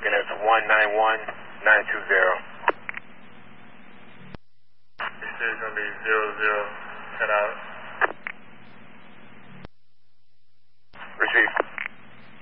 Again, that's 191920. He said it's going to be 00, cut out.